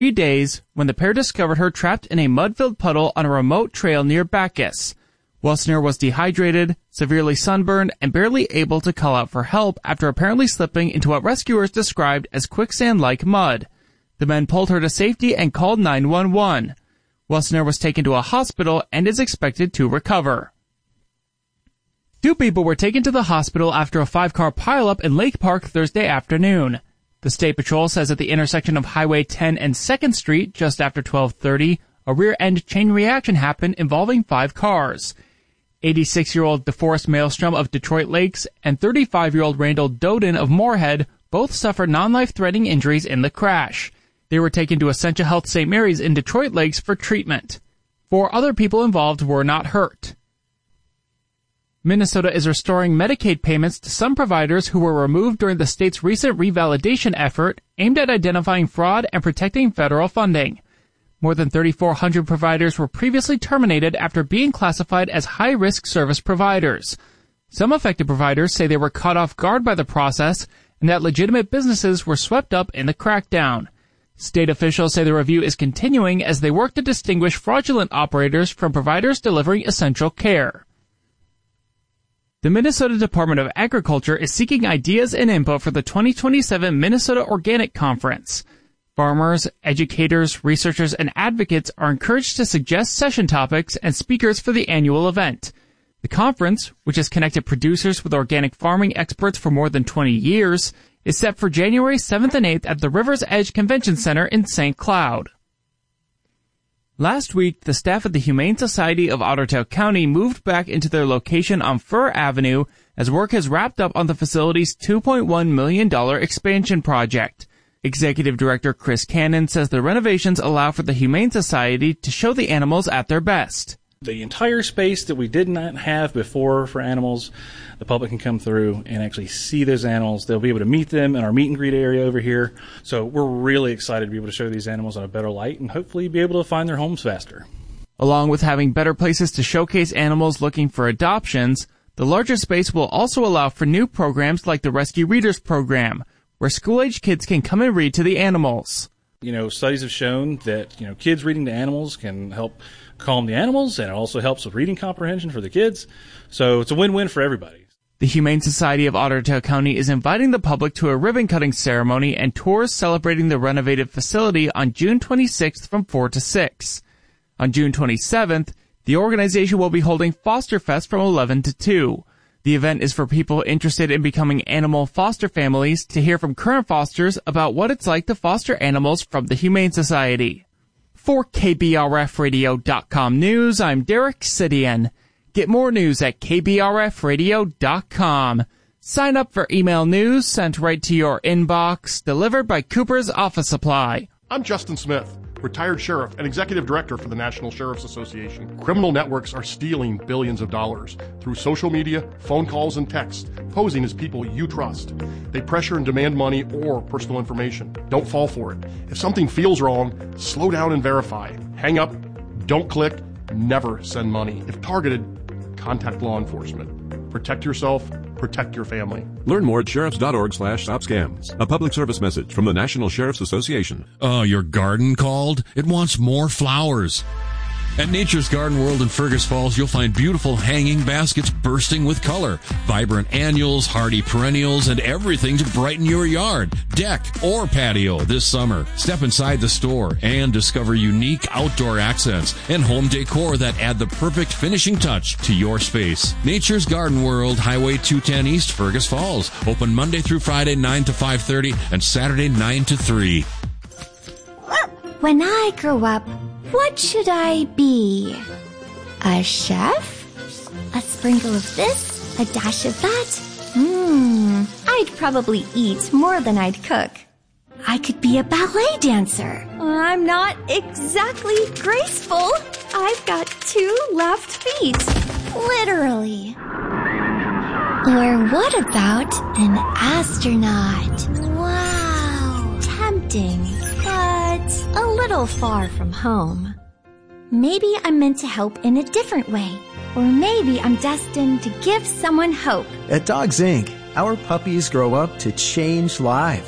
3 days when the pair discovered her trapped in a mud-filled puddle on a remote trail near Bacchus. Welsner was dehydrated, severely sunburned, and barely able to call out for help after apparently slipping into what rescuers described as quicksand-like mud. The men pulled her to safety and called 911. Welsner was taken to a hospital and is expected to recover. 2 people were taken to the hospital after a 5-car pileup in Lake Park Thursday afternoon. The State Patrol says at the intersection of Highway 10 and 2nd Street, just after 12:30, a rear-end chain reaction happened involving 5 cars. 86-year-old DeForest Maelstrom of Detroit Lakes and 35-year-old Randall Doden of Moorhead both suffered non-life-threatening injuries in the crash. They were taken to Essentia Health St. Mary's in Detroit Lakes for treatment. 4 other people involved were not hurt. Minnesota is restoring Medicaid payments to some providers who were removed during the state's recent revalidation effort aimed at identifying fraud and protecting federal funding. More than 3,400 providers were previously terminated after being classified as high-risk service providers. Some affected providers say they were caught off guard by the process and that legitimate businesses were swept up in the crackdown. State officials say the review is continuing as they work to distinguish fraudulent operators from providers delivering essential care. The Minnesota Department of Agriculture is seeking ideas and input for the 2027 Minnesota Organic Conference. Farmers, educators, researchers, and advocates are encouraged to suggest session topics and speakers for the annual event. The conference, which has connected producers with organic farming experts for more than 20 years, is set for January 7th and 8th at the River's Edge Convention Center in St. Cloud. Last week, the staff at the Humane Society of Ottertail County moved back into their location on Fir Avenue as work has wrapped up on the facility's $2.1 million expansion project. Executive Director Chris Cannon says the renovations allow for the Humane Society to show the animals at their best. The entire space that we did not have before for animals, the public can come through and actually see those animals. They'll be able to meet them in our meet and greet area over here. So we're really excited to be able to show these animals in a better light and hopefully be able to find their homes faster. Along with having better places to showcase animals looking for adoptions, the larger space will also allow for new programs like the Rescue Readers program, where school-age kids can come and read to the animals. Studies have shown that, kids reading to animals can help calm the animals, and it also helps with reading comprehension for the kids. So it's a win-win for everybody. The Humane Society of Ottertail County is inviting the public to a ribbon-cutting ceremony and tours celebrating the renovated facility on June 26th from 4 to 6. On June 27th, the organization will be holding Foster Fest from 11 to 2. The event is for people interested in becoming animal foster families to hear from current fosters about what it's like to foster animals from the Humane Society. For KBRFradio.com News, I'm Derek Sidian. Get more news at KBRFradio.com. Sign up for email news sent right to your inbox, delivered by Cooper's Office Supply. I'm Justin Smith, retired sheriff and executive director for the National Sheriff's Association. Criminal networks are stealing billions of dollars through social media, phone calls, and texts, posing as people you trust. They pressure and demand money or personal information. Don't fall for it. If something feels wrong, slow down and verify. Hang up, don't click, never send money. If targeted, contact law enforcement. Protect yourself, protect your family. Learn more at sheriffs.org/stopscams. A public service message from the National Sheriff's Association. Oh, your garden called? It wants more flowers. At Nature's Garden World in Fergus Falls, you'll find beautiful hanging baskets bursting with color, vibrant annuals, hardy perennials, and everything to brighten your yard, deck, or patio this summer. Step inside the store and discover unique outdoor accents and home decor that add the perfect finishing touch to your space. Nature's Garden World, Highway 210 East, Fergus Falls. Open Monday through Friday, 9 to 5:30, and Saturday, 9 to 3. When I grow up, what should I be? A chef? A sprinkle of this? A dash of that? I'd probably eat more than I'd cook. I could be a ballet dancer. I'm not exactly graceful. I've got 2 left feet. Literally. Or what about an astronaut? Wow. Tempting. But a little far from home. Maybe I'm meant to help in a different way. Or maybe I'm destined to give someone hope. At Dogs Inc., our puppies grow up to change lives.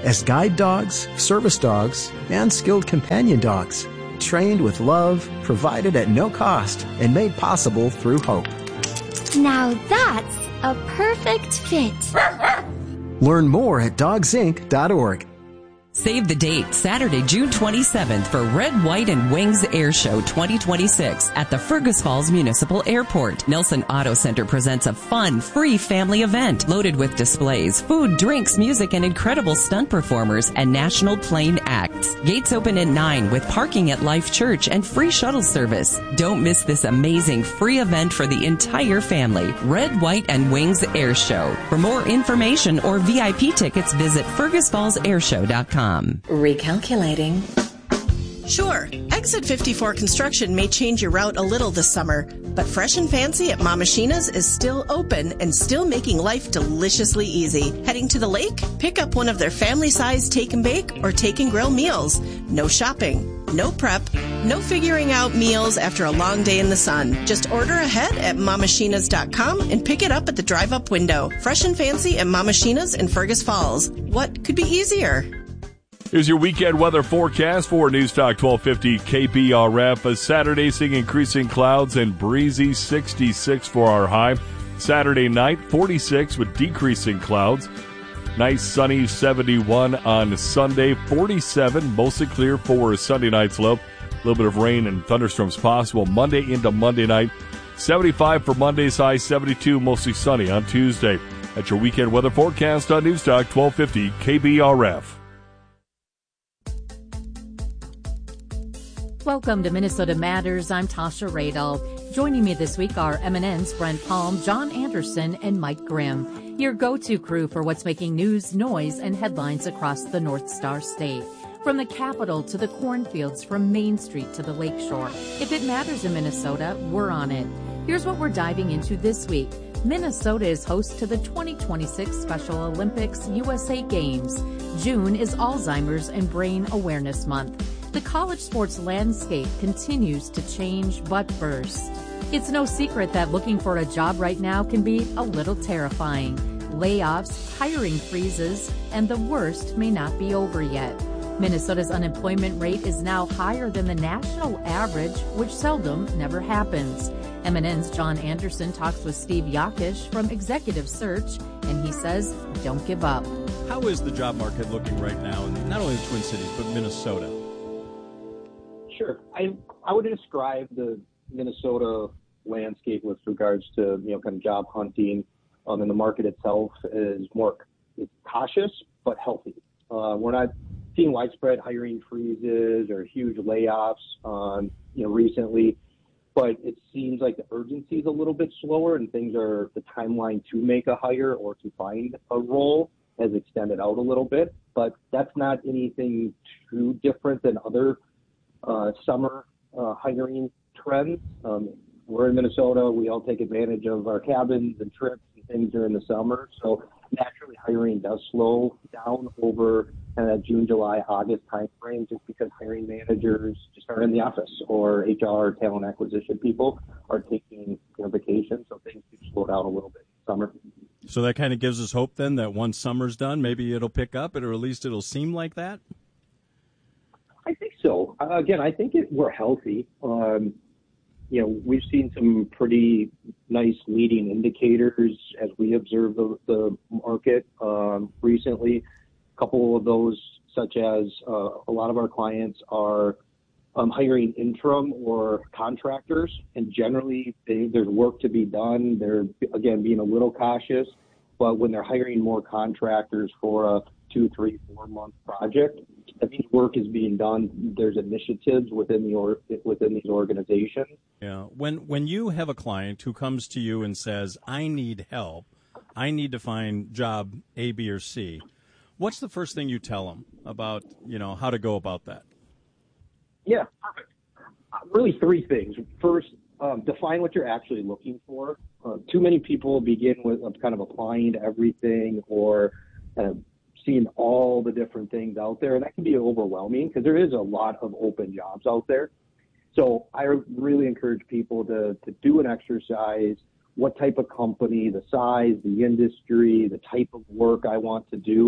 as guide dogs, service dogs, and skilled companion dogs. Trained with love, provided at no cost, and made possible through hope. Now that's a perfect fit. Learn more at dogsinc.org. Save the date, Saturday, June 27th for Red, White, and Wings Air Show 2026 at the Fergus Falls Municipal Airport. Nelson Auto Center presents a fun, free family event loaded with displays, food, drinks, music, and incredible stunt performers and national plane acts. Gates open at 9 with parking at Life Church and free shuttle service. Don't miss this amazing free event for the entire family. Red, White, and Wings Air Show. For more information or VIP tickets, visit fergusfallsairshow.com. Recalculating. Sure, Exit 54 construction may change your route a little this summer, but Fresh and Fancy at Mama Sheena's is still open and still making life deliciously easy. Heading to the lake? Pick up one of their family-sized take and bake or take and grill meals. No shopping, no prep, no figuring out meals after a long day in the sun. Just order ahead at mamasheenas.com and pick it up at the drive-up window. Fresh and Fancy at Mama Sheena's in Fergus Falls. What could be easier? Here's your weekend weather forecast for News Talk 1250 KBRF. A Saturday seeing increasing clouds and breezy 66 for our high. Saturday night 46 with decreasing clouds. Nice sunny 71 on Sunday. 47 mostly clear for Sunday night's low. A little bit of rain and thunderstorms possible Monday into Monday night. 75 for Monday's high. 72 mostly sunny on Tuesday. That's your weekend weather forecast on News Talk 1250 KBRF. Welcome to Minnesota Matters. I'm Tasha Radel. Joining me this week are Eminence Brent Palm, John Anderson, and Mike Grimm, your go-to crew for what's making news, noise, and headlines across the North Star State. From the Capitol to the cornfields, from Main Street to the Lakeshore. If it matters in Minnesota, we're on it. Here's what we're diving into this week. Minnesota is host to the 2026 Special Olympics USA Games. June is Alzheimer's and Brain Awareness Month. The college sports landscape continues to change, but first, it's no secret that looking for a job right now can be a little terrifying. Layoffs, hiring freezes, and the worst may not be over yet. Minnesota's unemployment rate is now higher than the national average, which seldom never happens. Eminence John Anderson talks with Steve Yakish from Executive Search, and he says, don't give up. How is the job market looking right now, in not only the Twin Cities, but Minnesota? Sure. I would describe the Minnesota landscape with regards to, kind of job hunting and the market itself is more cautious but healthy. We're not seeing widespread hiring freezes or huge layoffs, recently, but it seems like the urgency is a little bit slower and the timeline to make a hire or to find a role has extended out a little bit, but that's not anything too different than other summer hiring trends. We're in Minnesota. We all take advantage of our cabins and trips and things during the summer. So naturally, hiring does slow down over kind of that June, July, August timeframe, just because hiring managers just aren't in the office, or HR, talent acquisition people are taking vacation. So things do slow down a little bit in summer. So that kind of gives us hope then that once summer's done, maybe it'll pick up, or at least it'll seem like that. I think so. Again, I think we're healthy. We've seen some pretty nice leading indicators as we observe the market recently. A couple of those, such as a lot of our clients are hiring interim or contractors, and generally there's work to be done. They're, again, being a little cautious, but when they're hiring more contractors for a 2, 3, 4 month project, that means work is being done. There's initiatives within these organizations. Yeah. When you have a client who comes to you and says, I need help, I need to find job A, B, or C, what's the first thing you tell them about, how to go about that? Yeah, perfect. Really 3 things. First, define what you're actually looking for. Too many people begin with kind of applying to everything or seeing all the different things out there, and that can be overwhelming because there is a lot of open jobs out there. So I really encourage people to do an exercise. What type of company, the size, the industry, the type of work I want to do,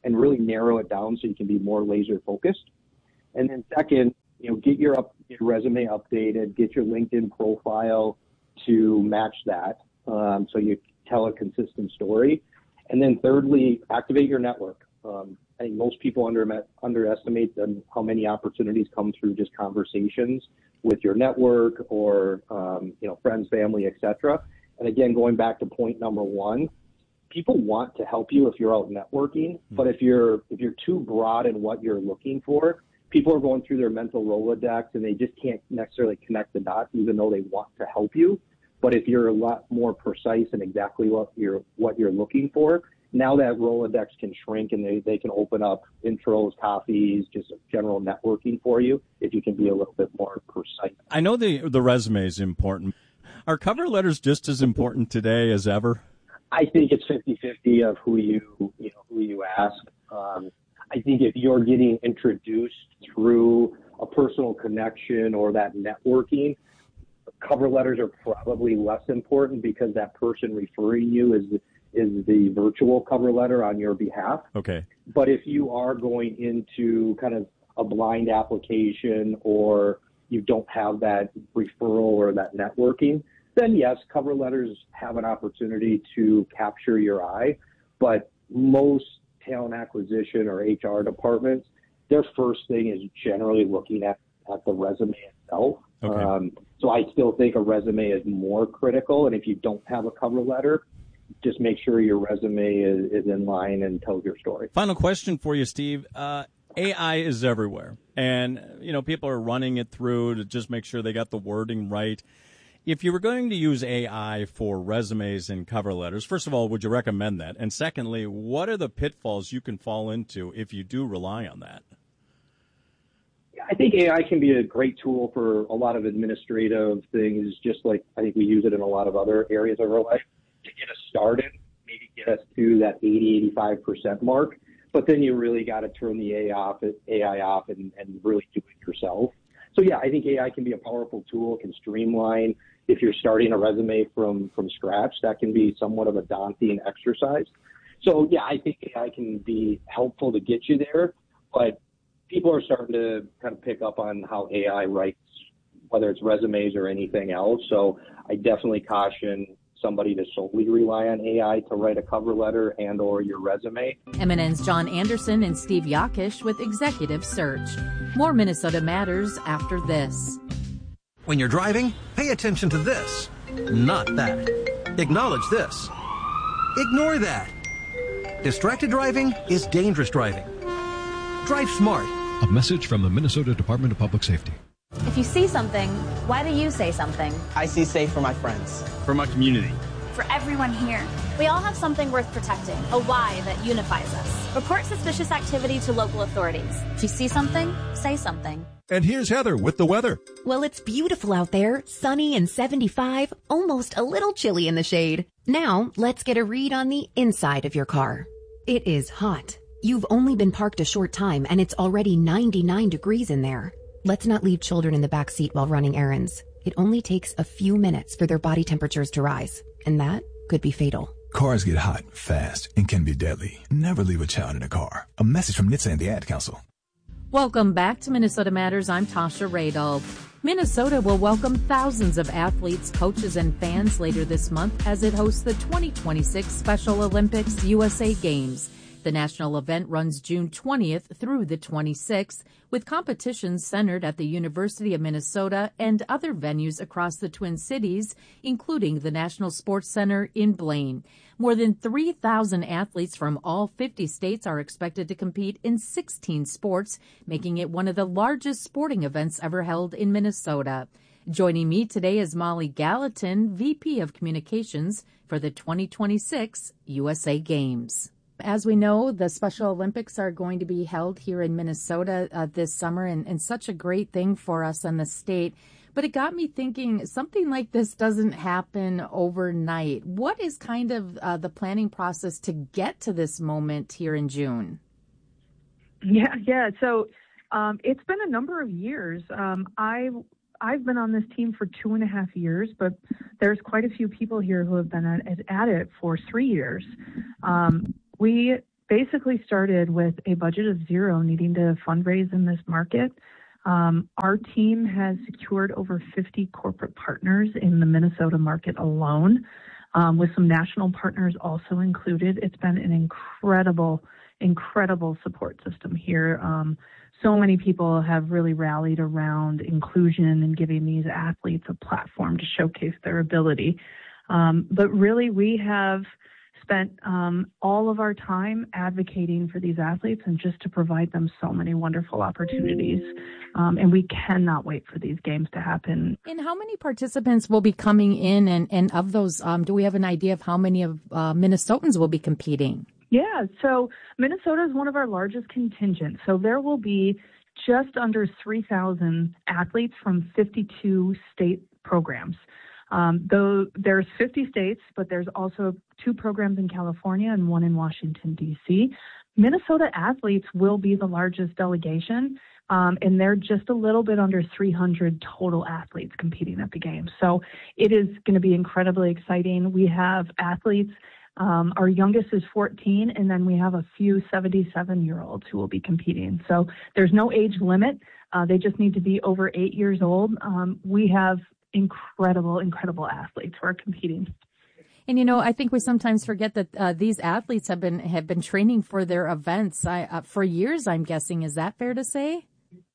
and really narrow it down so you can be more laser focused. And then second, get your resume updated, get your LinkedIn profile to match that, so you tell a consistent story. And then thirdly, activate your network. I think most people underestimate how many opportunities come through just conversations with your network or friends, family, etc. And again, going back to point number one, people want to help you if you're out networking, but if you're too broad in what you're looking for, people are going through their mental Rolodex and they just can't necessarily connect the dots, even though they want to help you. But if you're a lot more precise in exactly what you're looking for, now that Rolodex can shrink and they can open up intros, coffees, just general networking for you if you can be a little bit more precise. I know the resume is important. Are cover letters just as important today as ever? I think it's 50-50 of who you ask. I think if you're getting introduced through a personal connection or that networking, cover letters are probably less important because that person referring you is the virtual cover letter on your behalf. Okay. But if you are going into kind of a blind application or you don't have that referral or that networking, then yes, cover letters have an opportunity to capture your eye. But most talent acquisition or HR departments, their first thing is generally looking at the resume itself. Okay. So I still think a resume is more critical. And if you don't have a cover letter, just make sure your resume is in line and tells your story. Final question for you, Steve. AI is everywhere. And, people are running it through to just make sure they got the wording right. If you were going to use AI for resumes and cover letters, first of all, would you recommend that? And secondly, what are the pitfalls you can fall into if you do rely on that? I think AI can be a great tool for a lot of administrative things, just like I think we use it in a lot of other areas of our life to get us started, maybe get us to that 80-85% mark. But then you really got to turn the AI off and really do it yourself. So yeah, I think AI can be a powerful tool, can streamline. If you're starting a resume from scratch, that can be somewhat of a daunting exercise. So yeah, I think AI can be helpful to get you there, but people are starting to kind of pick up on how AI writes, whether it's resumes or anything else. So I definitely caution somebody to solely rely on AI to write a cover letter and or your resume. MNN's John Anderson and Steve Yakish with Executive Search. More Minnesota Matters after this. When you're driving, pay attention to this, not that. Acknowledge this. Ignore that. Distracted driving is dangerous driving. Drive smart. A message from the Minnesota Department of Public Safety. If you see something, why do you say something? I see safe for my friends. For my community. For everyone here. We all have something worth protecting, a why that unifies us. Report suspicious activity to local authorities. If you see something, say something. And here's Heather with the weather. Well, it's beautiful out there, sunny and 75, almost a little chilly in the shade. Now, let's get a read on the inside of your car. It is hot. You've only been parked a short time and it's already 99 degrees in there. Let's not leave children in the back seat while running errands. It only takes a few minutes for their body temperatures to rise, and that could be fatal. Cars get hot fast and can be deadly. Never leave a child in a car. A message from NHTSA and the Ad Council. Welcome back to Minnesota Matters. I'm Tasha Radel. Minnesota will welcome thousands of athletes, coaches, and fans later this month as it hosts the 2026 Special Olympics USA Games. The national event runs June 20th through the 26th, with competitions centered at the University of Minnesota and other venues across the Twin Cities, including the National Sports Center in Blaine. More than 3,000 athletes from all 50 states are expected to compete in 16 sports, making it one of the largest sporting events ever held in Minnesota. Joining me today is Molly Gallatin, VP of Communications for the 2026 USA Games. As we know, the Special Olympics are going to be held here in Minnesota this summer, and such a great thing for us in the state. But it got me thinking, something like this doesn't happen overnight. What is kind of the planning process to get to this moment here in June? Yeah. So it's been a number of years. I've been on this team for 2.5 years, but there's quite a few people here who have been at it for 3 years. We basically started with a budget of zero, needing to fundraise in this market. Our team has secured over 50 corporate partners in the Minnesota market alone, with some national partners also included. It's been an incredible support system here. So many people have really rallied around inclusion and giving these athletes a platform to showcase their ability. But really, we have spent all of our time advocating for these athletes and just to provide them so many wonderful opportunities. And we cannot wait for these games to happen. And how many participants will be coming in? And of those, do we have an idea of how many of Minnesotans will be competing? Yeah, so Minnesota is one of our largest contingents. So there will be just under 3,000 athletes from 52 state programs. Though there's 50 states, but there's also 2 programs in California and 1 in Washington, D.C. Minnesota athletes will be the largest delegation, and they're just a little bit under 300 total athletes competing at the games. So it is going to be incredibly exciting. We have athletes. Our youngest is 14, and then we have a few 77-year-olds who will be competing. So there's no age limit. They just need to be over 8 years old. We have incredible athletes who are competing. And, I think we sometimes forget that these athletes have been training for their events for years, I'm guessing. Is that fair to say?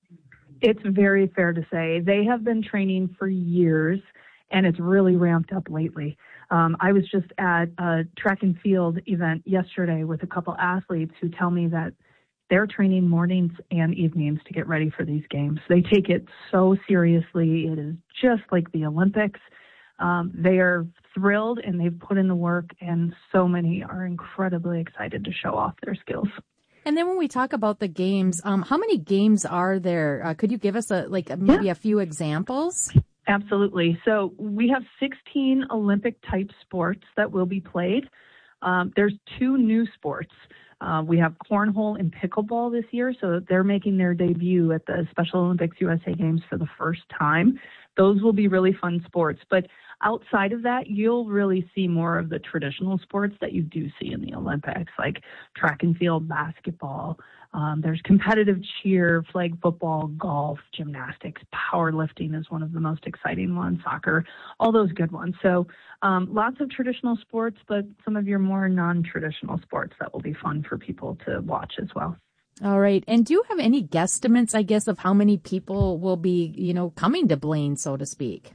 It's very fair to say. They have been training for years, and it's really ramped up lately. I was just at a track and field event yesterday with a couple athletes who tell me that they're training mornings and evenings to get ready for these games. They take it so seriously. It is just like the Olympics. They are thrilled, and they've put in the work, and so many are incredibly excited to show off their skills. And then when we talk about the games, how many games are there? Could you give us maybe a few examples? Absolutely. So we have 16 Olympic-type sports that will be played. There's 2 new sports. We have cornhole and pickleball this year, so they're making their debut at the Special Olympics USA Games for the first time. Those will be really fun sports. But outside of that, you'll really see more of the traditional sports that you do see in the Olympics, like track and field, basketball. There's competitive cheer, flag football, golf, gymnastics, powerlifting is one of the most exciting ones, soccer, all those good ones. So lots of traditional sports, but some of your more non-traditional sports that will be fun for people to watch as well. All right. And do you have any guesstimates, I guess, of how many people will be, coming to Blaine, so to speak?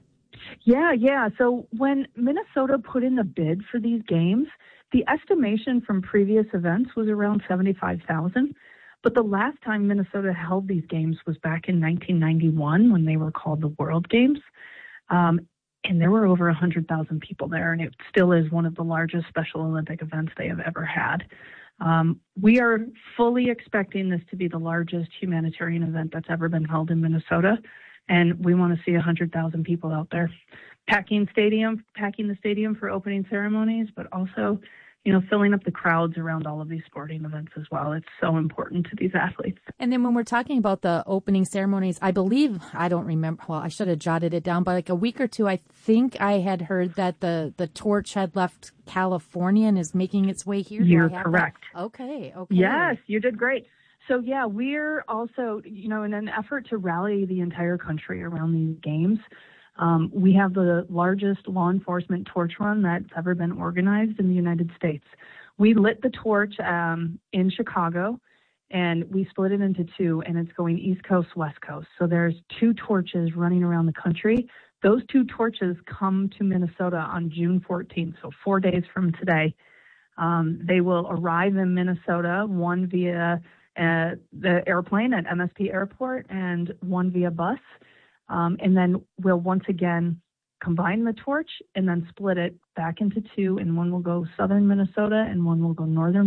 Yeah. So when Minnesota put in the bid for these games, the estimation from previous events was around 75,000. But the last time Minnesota held these games was back in 1991 when they were called the World Games. And there were over 100,000 people there, and it still is one of the largest Special Olympic events they have ever had. We are fully expecting this to be the largest humanitarian event that's ever been held in Minnesota, and we want to see 100,000 people out there packing the stadium for opening ceremonies, but also filling up the crowds around all of these sporting events as well. It's so important to these athletes. And then when we're talking about the opening ceremonies, I don't remember, I should have jotted it down, but like a week or two, I think I had heard that the torch had left California and is making its way here. You're correct. That? Okay. Yes, you did great. So yeah, we're also, in an effort to rally the entire country around these games, we have the largest law enforcement torch run that's ever been organized in the United States. We lit the torch in Chicago, and we split it into 2, and it's going East Coast, West Coast. So there's 2 torches running around the country. Those 2 torches come to Minnesota on June 14th, so 4 days from today. They will arrive in Minnesota, one via the airplane at MSP Airport and one via bus. And then we'll once again combine the torch and then split it back into 2, and one will go southern Minnesota and one will go northern.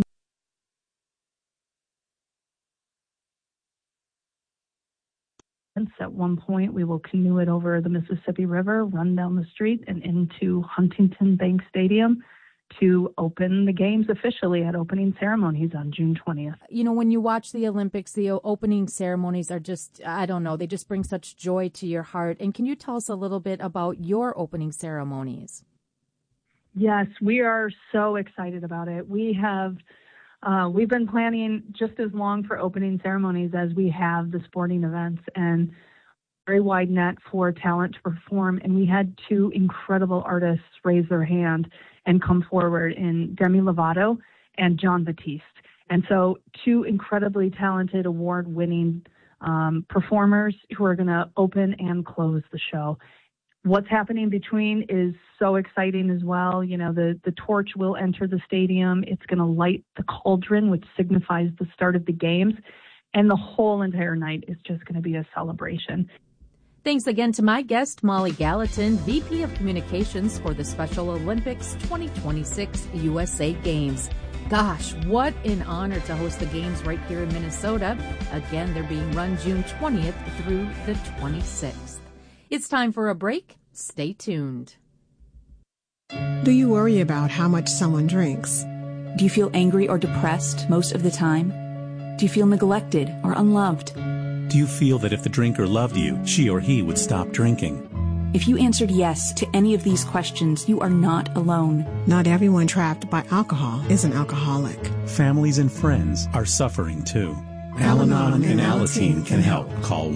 At one point, we will canoe it over the Mississippi River, run down the street and into Huntington Bank Stadium to open the games officially at opening ceremonies on June 20th. When you watch the Olympics, the opening ceremonies are just, I don't know, they just bring such joy to your heart. And can you tell us a little bit about your opening ceremonies? Yes, we are so excited about it. We have We've been planning just as long for opening ceremonies as we have the sporting events, and very wide net for talent to perform. And we had two incredible artists raise their hand and come forward in Demi Lovato and Jon Batiste. And so two incredibly talented, award-winning performers who are going to open and close the show. What's happening between is so exciting as well. You know, the torch will enter the stadium. It's going to light the cauldron, which signifies the start of the games. And the whole entire night is just going to be a celebration. Thanks again to my guest, Molly Gallatin, VP of Communications for the Special Olympics 2026 USA Games. Gosh, what an honor to host the games right here in Minnesota. Again, they're being run June 20th through the 26th. It's time for a break. Stay tuned. Do you worry about how much someone drinks? Do you feel angry or depressed most of the time? Do you feel neglected or unloved? Do you feel that if the drinker loved you, she or he would stop drinking? If you answered yes to any of these questions, you are not alone. Not everyone trapped by alcohol is an alcoholic. Families and friends are suffering too. Al-Anon and Alateen can help. Call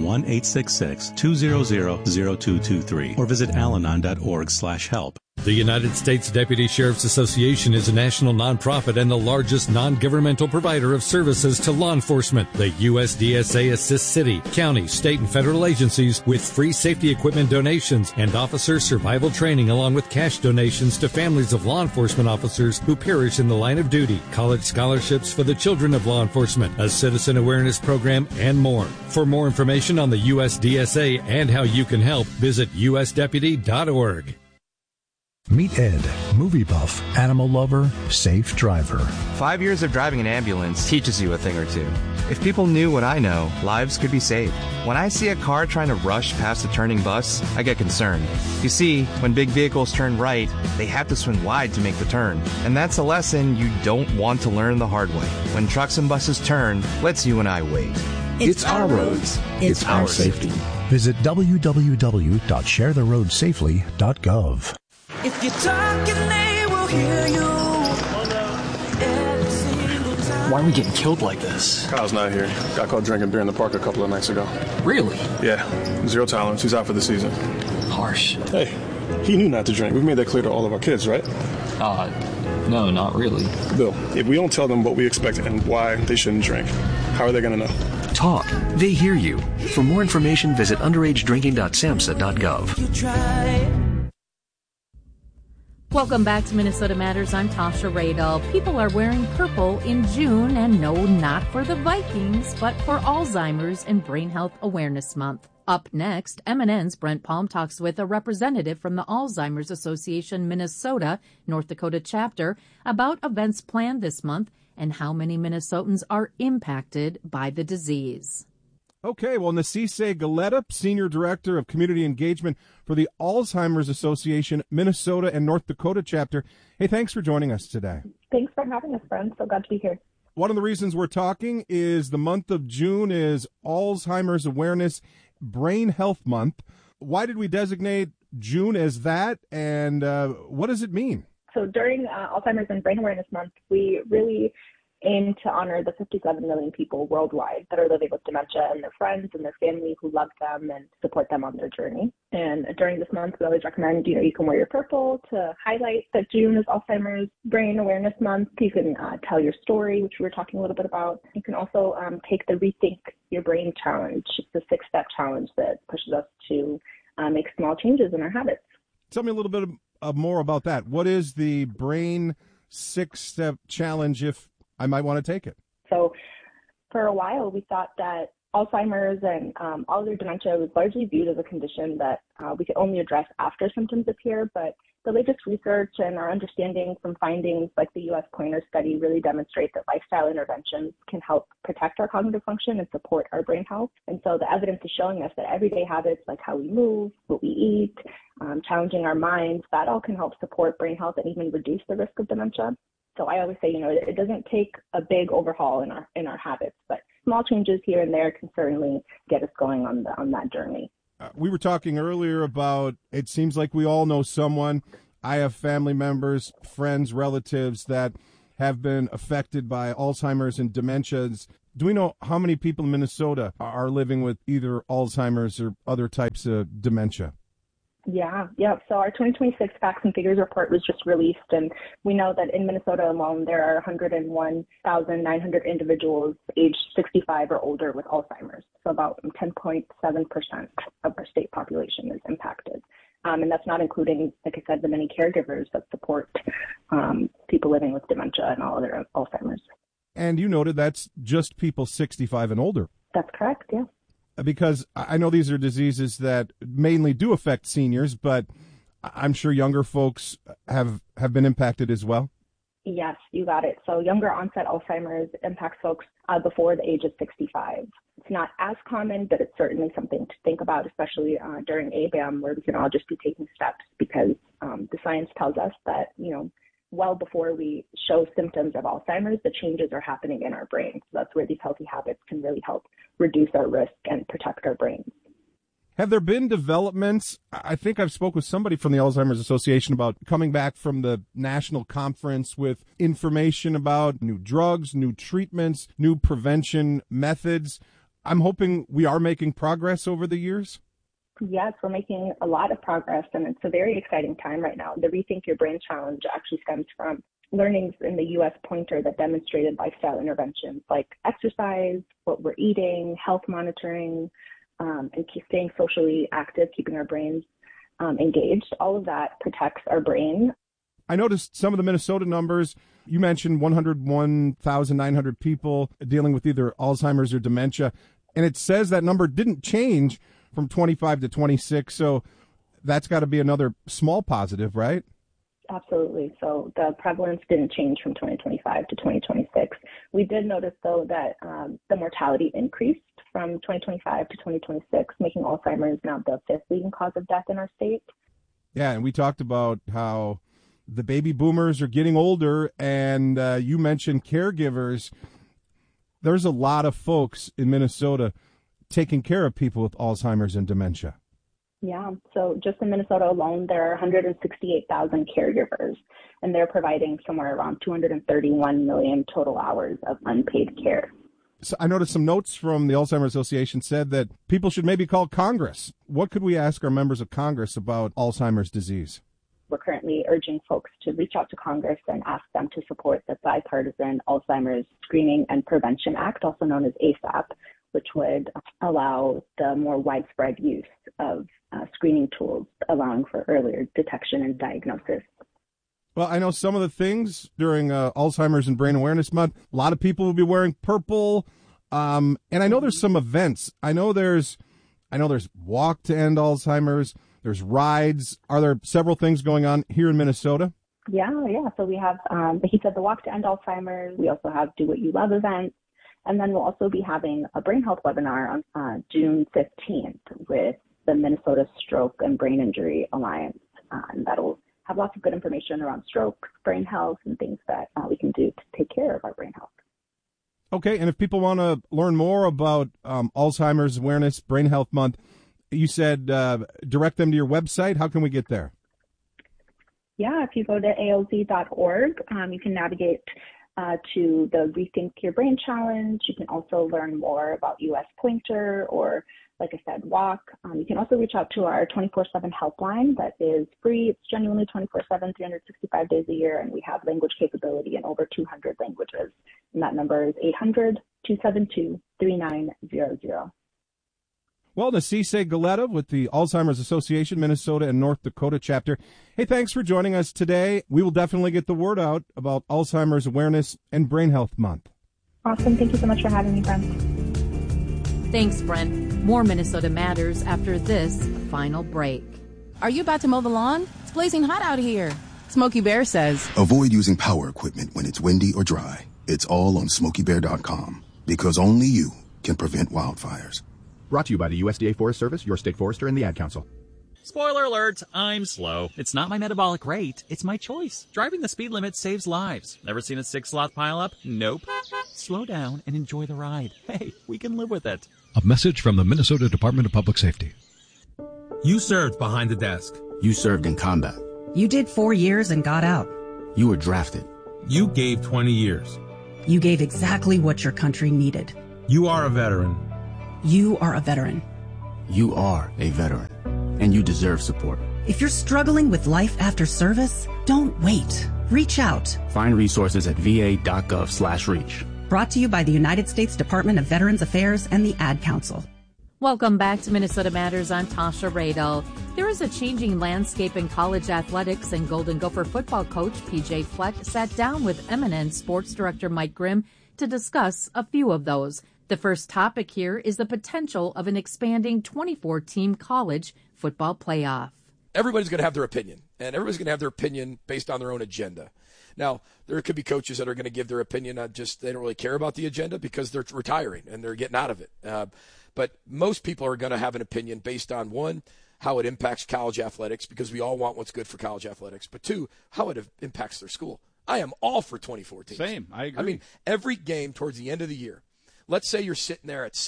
1-866-200-0223 or visit alanon.org/help. The United States Deputy Sheriff's Association is a national nonprofit and the largest non-governmental provider of services to law enforcement. The USDSA assists city, county, state, and federal agencies with free safety equipment donations and officer survival training, along with cash donations to families of law enforcement officers who perish in the line of duty, college scholarships for the children of law enforcement, a citizen awareness program, and more. For more information on the USDSA and how you can help, visit usdeputy.org. Meet Ed, movie buff, animal lover, safe driver. 5 years of driving an ambulance teaches you a thing or two. If people knew what I know, lives could be saved. When I see a car trying to rush past a turning bus, I get concerned. You see, when big vehicles turn right, they have to swing wide to make the turn. And that's a lesson you don't want to learn the hard way. When trucks and buses turn, let's you and I wait. It's our roads. It's our safety. Visit www.sharetheroadsafely.gov. If you're talking, they will hear you. Why are we getting killed like this? Kyle's not here. Got caught drinking beer in the park a couple of nights ago. Really? Yeah. 0 tolerance. He's out for the season. Harsh. Hey, he knew not to drink. We've made that clear to all of our kids, right? No, not really. Bill, if we don't tell them what we expect and why they shouldn't drink, how are they going to know? Talk. They hear you. For more information, visit underagedrinking.samhsa.gov. You try. Welcome back to Minnesota Matters. I'm Tasha Radel. People are wearing purple in June, and no, not for the Vikings, but for Alzheimer's and Brain Health Awareness Month. Up next, MNN's Brent Palm talks with a representative from the Alzheimer's Association Minnesota, North Dakota chapter about events planned this month and how many Minnesotans are impacted by the disease. Okay, well, Nasise Galetta, Senior Director of Community Engagement for the Alzheimer's Association, Minnesota and North Dakota chapter. Hey, thanks for joining us today. Thanks for having us, friends. So glad to be here. One of the reasons we're talking is the month of June is Alzheimer's Awareness Brain Health Month. Why did we designate June as that, and what does it mean? So during Alzheimer's and Brain Awareness Month, we really aim to honor the 57 million people worldwide that are living with dementia and their friends and their family who love them and support them on their journey. And during this month, we always recommend, you can wear your purple to highlight that June is Alzheimer's Brain Awareness Month. You can tell your story, which we were talking a little bit about. You can also take the Rethink Your Brain Challenge. It's a 6-step challenge that pushes us to make small changes in our habits. Tell me a little bit more about that. What is the Brain 6-step challenge, if I might want to take it? So for a while, we thought that Alzheimer's and all other dementia was largely viewed as a condition that we could only address after symptoms appear. But the latest research and our understanding from findings like the U.S. Pointer study really demonstrate that lifestyle interventions can help protect our cognitive function and support our brain health. And so the evidence is showing us that everyday habits like how we move, what we eat, challenging our minds, that all can help support brain health and even reduce the risk of dementia. So I always say, it doesn't take a big overhaul in our habits, but small changes here and there can certainly get us going on that journey. We were talking earlier about, it seems like we all know someone. I have family members, friends, relatives that have been affected by Alzheimer's and dementias. Do we know how many people in Minnesota are living with either Alzheimer's or other types of dementia? Yeah. So our 2026 Facts and Figures report was just released, and we know that in Minnesota alone, there are 101,900 individuals aged 65 or older with Alzheimer's. So about 10.7% of our state population is impacted. And that's not including, like I said, the many caregivers that support people living with dementia and all other Alzheimer's. And you noted that's just people 65 and older. That's correct, yeah. Because I know these are diseases that mainly do affect seniors, but I'm sure younger folks have been impacted as well. Yes, you got it. So younger onset Alzheimer's impacts folks before the age of 65. It's not as common, but it's certainly something to think about, especially during ABAM, where we can all just be taking steps, because the science tells us that, well before we show symptoms of Alzheimer's, the changes are happening in our brain. So that's where these healthy habits can really help reduce our risk and protect our brains. Have there been developments? I think I've spoke with somebody from the Alzheimer's Association about coming back from the national conference with information about new drugs, new treatments, new prevention methods. I'm hoping we are making progress over the years. Yes, we're making a lot of progress, and it's a very exciting time right now. The Rethink Your Brain Challenge actually stems from learnings in the U.S. Pointer that demonstrated lifestyle interventions like exercise, what we're eating, health monitoring, and staying socially active, keeping our brains engaged. All of that protects our brain. I noticed some of the Minnesota numbers. You mentioned 101,900 people dealing with either Alzheimer's or dementia, and it says that number didn't change from 25 to 26, so that's got to be another small positive, right? Absolutely. So the prevalence didn't change from 2025 to 2026. We did notice, though, that the mortality increased from 2025 to 2026, making Alzheimer's now the 5th leading cause of death in our state. Yeah, and we talked about how the baby boomers are getting older, and you mentioned caregivers. There's a lot of folks in Minnesota taking care of people with Alzheimer's and dementia. Yeah, so just in Minnesota alone, there are 168,000 caregivers, and they're providing somewhere around 231 million total hours of unpaid care. So I noticed some notes from the Alzheimer's Association said that people should maybe call Congress. What could we ask our members of Congress about Alzheimer's disease? We're currently urging folks to reach out to Congress and ask them to support the bipartisan Alzheimer's Screening and Prevention Act, also known as ASAP, which would allow the more widespread use of screening tools, allowing for earlier detection and diagnosis. Well, I know some of the things during Alzheimer's and Brain Awareness Month, a lot of people will be wearing purple, and I know there's some events. I know there's Walk to End Alzheimer's, there's rides. Are there several things going on here in Minnesota? Yeah. So we have, he said, the Walk to End Alzheimer's. We also have Do What You Love events. And then we'll also be having a brain health webinar on June 15th with the Minnesota Stroke and Brain Injury Alliance. And that'll have lots of good information around stroke, brain health, and things that we can do to take care of our brain health. Okay, and if people want to learn more about Alzheimer's Awareness Brain Health Month, you said direct them to your website. How can we get there? Yeah, if you go to AOZ.org, you can navigate to the Rethink Your Brain Challenge. You can also learn more about U.S. Pointer or, like I said, Walk. You can also reach out to our 24/7 helpline that is free. It's genuinely 24/7, 365 days a year, and we have language capability in over 200 languages. And that number is 800-272-3900. Well, Nasise Galetta with the Alzheimer's Association, Minnesota and North Dakota chapter. Hey, thanks for joining us today. We will definitely get the word out about Alzheimer's Awareness and Brain Health Month. Awesome. Thank you so much for having me, Brent. Thanks, Brent. More Minnesota Matters after this final break. Are you about to mow the lawn? It's blazing hot out here. Smokey Bear says, avoid using power equipment when it's windy or dry. It's all on SmokeyBear.com, because only you can prevent wildfires. Brought to you by the USDA Forest Service, your state forester, and the Ad Council. Spoiler alert, I'm slow. It's not my metabolic rate, it's my choice. Driving the speed limit saves lives. Never seen a 6-sloth pileup? Nope. Slow down and enjoy the ride. Hey, we can live with it. A message from the Minnesota Department of Public Safety. You served behind the desk. You served in combat. You did 4 years and got out. You were drafted. You gave 20 years. You gave exactly what your country needed. You are a veteran. You are a veteran. You are a veteran, and you deserve support. If you're struggling with life after service, don't wait. Reach out. Find resources at va.gov/reach. Brought to you by the United States Department of Veterans Affairs and the Ad Council. Welcome back to Minnesota Matters. I'm Tasha Radel. There is a changing landscape in college athletics, and Golden Gopher football coach PJ Fleck sat down with eminent sports director Mike Grimm to discuss a few of those. The first topic here is the potential of an expanding 24-team college football playoff. Everybody's going to have their opinion, and everybody's going to have their opinion based on their own agenda. Now, there could be coaches that are going to give their opinion on just they don't really care about the agenda because they're retiring and they're getting out of it. But most people are going to have an opinion based on, one, how it impacts college athletics, because we all want what's good for college athletics, but two, how it impacts their school. I am all for 24 teams. Same, I agree. I mean, every game towards the end of the year, let's say you're sitting there at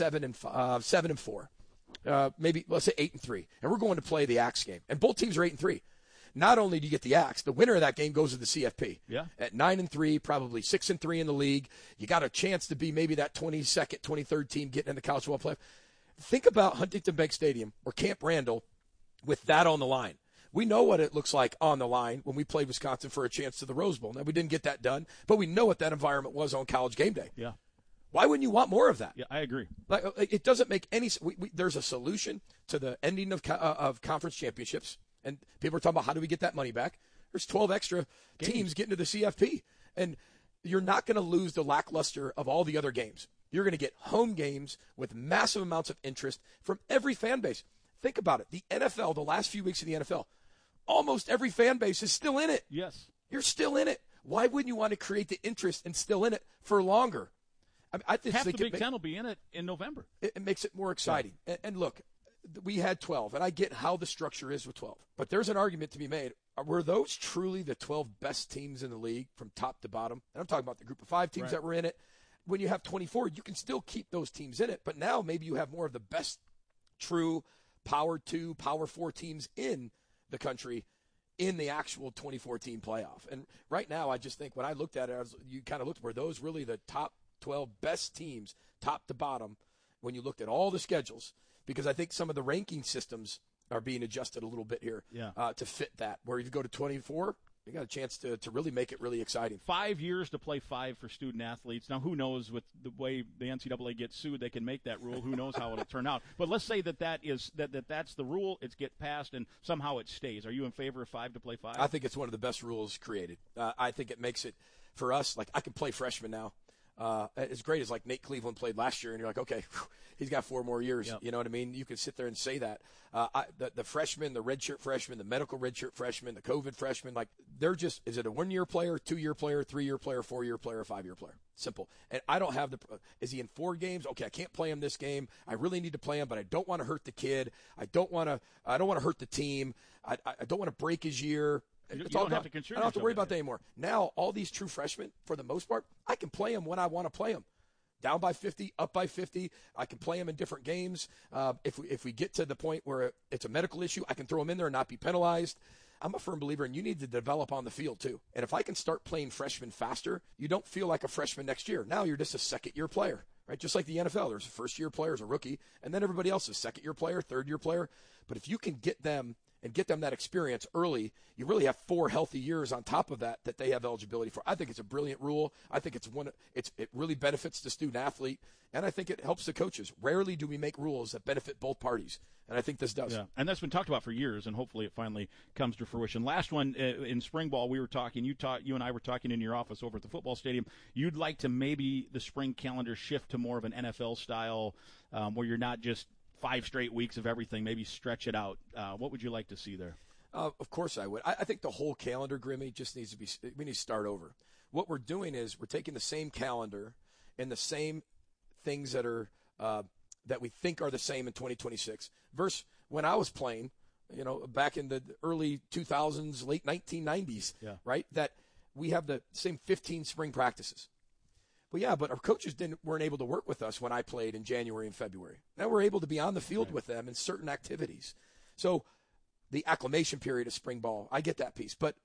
7-4, maybe let's say 8-3, and we're going to play the Axe game, and both teams are 8-3. Not only do you get the Axe, the winner of that game goes to the CFP. Yeah. At 9-3, probably 6-3 in the league. You got a chance to be maybe that 22nd, 23rd team getting in the college football playoff. Think about Huntington Bank Stadium or Camp Randall with that on the line. We know what it looks like on the line when we played Wisconsin for a chance to the Rose Bowl. Now, we didn't get that done, but we know what that environment was on College game day. Yeah. Why wouldn't you want more of that? Yeah, I agree. Like, it doesn't make any – there's a solution to the ending of conference championships, and people are talking about how do we get that money back. There's 12 extra teams getting to the CFP, and you're not going to lose the lackluster of all the other games. You're going to get home games with massive amounts of interest from every fan base. Think about it. The NFL, the last few weeks of the NFL, almost every fan base is still in it. Yes. You're still in it. Why wouldn't you want to create the interest and still in it for longer? I just Half think the Big Ten will be in it in November. It makes it more exciting. Yeah. And look, we had 12, and I get how the structure is with 12. But there's an argument to be made. Were those truly the 12 best teams in the league from top to bottom? And I'm talking about the group of 5 teams that were in it. When you have 24, you can still keep those teams in it. But now maybe you have more of the best true Power 2, Power 4 teams in the country in the actual 24-team playoff. And right now, I just think when I looked at it, you kind of looked, were those really the top 12 best teams, top to bottom, when you looked at all the schedules? Because I think some of the ranking systems are being adjusted a little bit here to fit that. Where if you go to 24, you got a chance to really make it really exciting. 5 years to play 5 for student athletes. Now, who knows with the way the NCAA gets sued, they can make that rule. Who knows how it'll turn out? But let's say that's the rule. It's get passed, and somehow it stays. Are you in favor of 5 to play 5? I think it's one of the best rules created. I think it makes it, for us, like I can play freshmen now. As great as like Nate Cleveland played last year, and you're like, okay, he's got 4 more years. Yep. You know what I mean? You can sit there and say that. The freshmen, the redshirt freshmen, the medical redshirt freshmen, the COVID freshmen, like they're just, is it a 1-year player, 2-year player, 3-year player, 4-year player, 5-year player? Simple. And I don't have is he in 4 games? Okay, I can't play him this game. I really need to play him, but I don't want to hurt the kid. I don't want to hurt the team. I don't want to break his year. I don't have to worry about that anymore. Now, all these true freshmen, for the most part, I can play them when I want to play them. Down by 50, up by 50. I can play them in different games. If we get to the point where it's a medical issue, I can throw them in there and not be penalized. I'm a firm believer, and you need to develop on the field too. And if I can start playing freshmen faster, you don't feel like a freshman next year. Now you're just a second-year player, right? Just like the NFL. There's a first-year player, a rookie, and then everybody else is second-year player, third-year player. But if you can get them that experience early, you really have 4 healthy years on top of that they have eligibility for. I think it's a brilliant rule. I think it really benefits the student athlete, and I think it helps the coaches. Rarely do we make rules that benefit both parties, and I think this does. Yeah, and that's been talked about for years, and hopefully it finally comes to fruition. Last one, in spring ball, we were talking, you and I were talking in your office over at the football stadium. You'd like to maybe the spring calendar shift to more of an NFL style where you're not just 5 straight weeks of everything, maybe stretch it out. What would you like to see there? Of course I would. I think the whole calendar, Grimmy, just needs to be – we need to start over. What we're doing is we're taking the same calendar and the same things that are that we think are the same in 2026 versus when I was playing, back in the early 2000s, late 1990s, right, that we have the same 15 spring practices. Well, yeah, but our coaches weren't able to work with us when I played in January and February. Now we're able to be on the field with them in certain activities. So the acclimation period of spring ball, I get that piece. But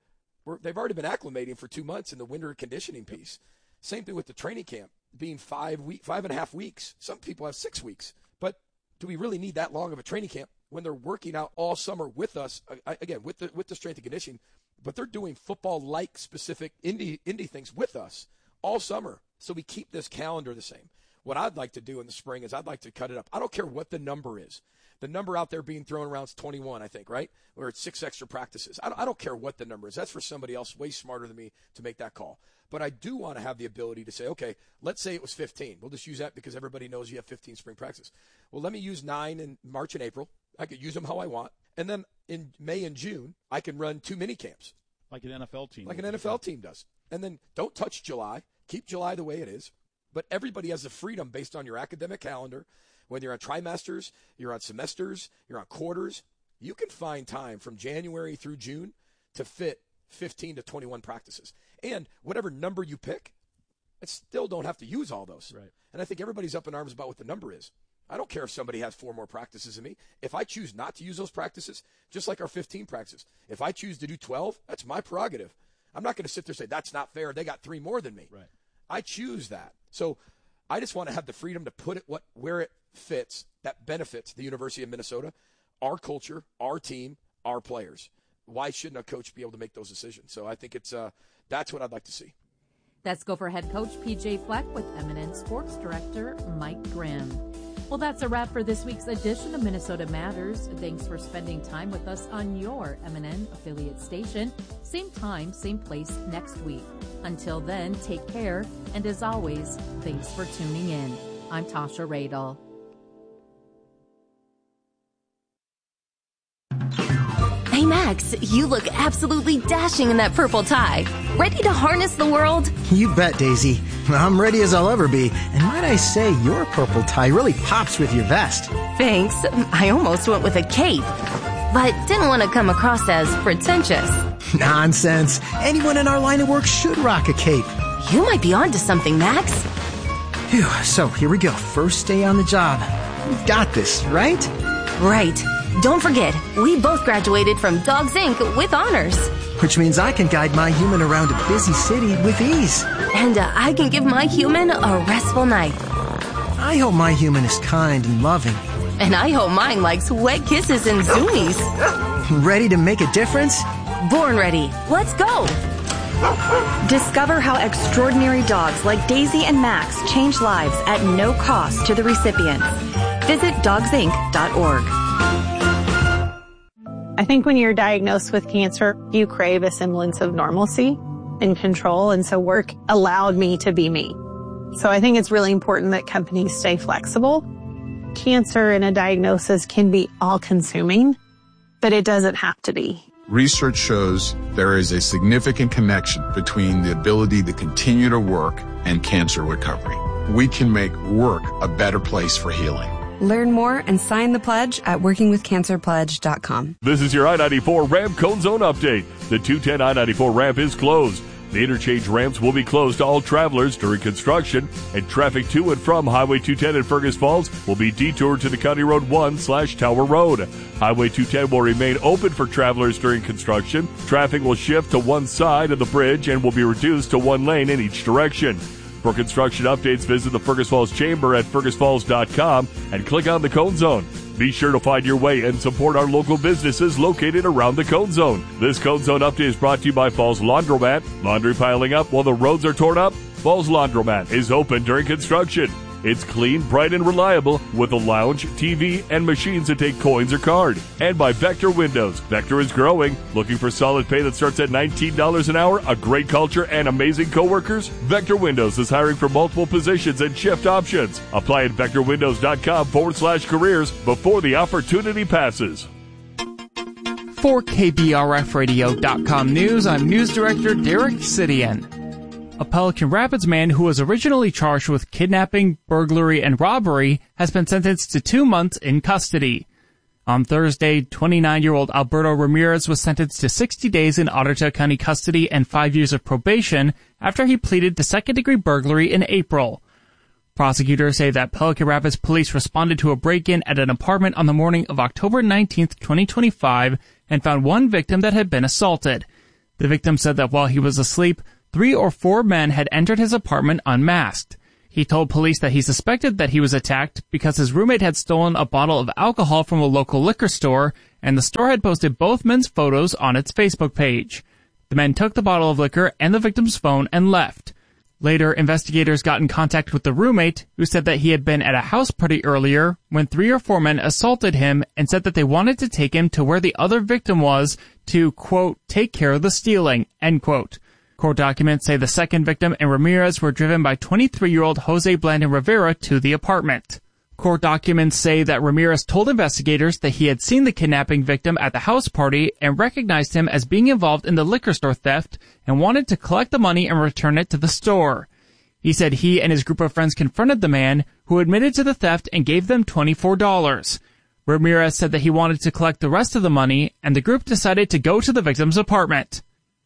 they've already been acclimating for 2 months in the winter conditioning piece. Same thing with the training camp being 5.5 weeks. Some people have 6 weeks. But do we really need that long of a training camp when they're working out all summer with us, again, with the strength and conditioning, but they're doing football-like specific indie things with us all summer. So we keep this calendar the same. What I'd like to do in the spring is I'd like to cut it up. I don't care what the number is. The number out there being thrown around is 21, I think, right? Or it's 6 extra practices. I don't care what the number is. That's for somebody else way smarter than me to make that call. But I do want to have the ability to say, okay, let's say it was 15. We'll just use that because everybody knows you have 15 spring practices. Well, let me use 9 in March and April. I could use them how I want. And then in May and June, I can run 2 mini camps. Like an NFL team. Like an NFL team does. And then don't touch July. Keep July the way it is. But everybody has the freedom based on your academic calendar. Whether you're on trimesters, you're on semesters, you're on quarters, you can find time from January through June to fit 15 to 21 practices. And whatever number you pick, I still don't have to use all those. Right. And I think everybody's up in arms about what the number is. I don't care if somebody has 4 more practices than me. If I choose not to use those practices, just like our 15 practices, if I choose to do 12, that's my prerogative. I'm not going to sit there and say, that's not fair. They got 3 more than me. Right. I choose that. So I just want to have the freedom to put it where it fits, that benefits the University of Minnesota, our culture, our team, our players. Why shouldn't a coach be able to make those decisions? So I think that's what I'd like to see. That's Gopher head coach PJ Fleck with M&N Sports Director Mike Grimm. Well, that's a wrap for this week's edition of Minnesota Matters. Thanks for spending time with us on your M&N affiliate station. Same time, same place next week. Until then, take care. And as always, thanks for tuning in. I'm Tasha Radel. Hey, Max, you look absolutely dashing in that purple tie. Ready to harness the world? You bet, Daisy. I'm ready as I'll ever be. And might I say, your purple tie really pops with your vest. Thanks. I almost went with a cape, but didn't want to come across as pretentious. Nonsense. Anyone in our line of work should rock a cape. You might be onto something, Max. Phew, so here we go. First day on the job. We've got this, right? Right. Don't forget, we both graduated from Dogs Inc. with honors. Which means I can guide my human around a busy city with ease. And I can give my human a restful night. I hope my human is kind and loving. And I hope mine likes wet kisses and zoomies. Ready to make a difference? Born ready. Let's go. Discover how extraordinary dogs like Daisy and Max change lives at no cost to the recipients. Visit dogsinc.org. I think when you're diagnosed with cancer, you crave a semblance of normalcy and control, and so work allowed me to be me. So I think it's really important that companies stay flexible. Cancer and a diagnosis can be all-consuming, but it doesn't have to be. Research shows there is a significant connection between the ability to continue to work and cancer recovery. We can make work a better place for healing. Learn more and sign the pledge at workingwithcancerpledge.com. This is your I-94 ramp cone zone update. The 210 I-94 ramp is closed. The interchange ramps will be closed to all travelers during construction, and traffic to and from Highway 210 in Fergus Falls will be detoured to the County Road 1/Tower Road. Highway 210 will remain open for travelers during construction. Traffic will shift to one side of the bridge and will be reduced to one lane in each direction. For construction updates, visit the Fergus Falls Chamber at fergusfalls.com and click on the Cone Zone. Be sure to find your way and support our local businesses located around the Cone Zone. This Cone Zone update is brought to you by Falls Laundromat. Laundry piling up while the roads are torn up? Falls Laundromat is open during construction. It's clean, bright, and reliable with a lounge, TV, and machines that take coins or card. And by Vector Windows. Vector is growing. Looking for solid pay that starts at $19 an hour, a great culture, and amazing coworkers? Vector Windows is hiring for multiple positions and shift options. Apply at vectorwindows.com/careers before the opportunity passes. For KBRFradio.com News, I'm News Director Derek Sidian. A Pelican Rapids man who was originally charged with kidnapping, burglary, and robbery has been sentenced to 2 months in custody. On Thursday, 29-year-old Alberto Ramirez was sentenced to 60 days in Ottawa County custody and 5 years of probation after he pleaded to second-degree burglary in April. Prosecutors say that Pelican Rapids police responded to a break-in at an apartment on the morning of October 19, 2025, and found one victim that had been assaulted. The victim said that while he was asleep, 3 or 4 men had entered his apartment unmasked. He told police that he suspected that he was attacked because his roommate had stolen a bottle of alcohol from a local liquor store, and the store had posted both men's photos on its Facebook page. The men took the bottle of liquor and the victim's phone and left. Later, investigators got in contact with the roommate, who said that he had been at a house party earlier when 3 or 4 men assaulted him and said that they wanted to take him to where the other victim was to, quote, take care of the stealing, end quote. Court documents say the second victim and Ramirez were driven by 23-year-old Jose Blandon Rivera to the apartment. Court documents say that Ramirez told investigators that he had seen the kidnapping victim at the house party and recognized him as being involved in the liquor store theft and wanted to collect the money and return it to the store. He said he and his group of friends confronted the man, who admitted to the theft and gave them $24. Ramirez said that he wanted to collect the rest of the money, and the group decided to go to the victim's apartment.